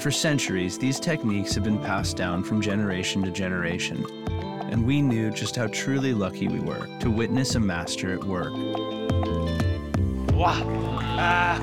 For centuries, these techniques have been passed down from generation to generation, and we knew just how truly lucky we were to witness a master at work. Wow.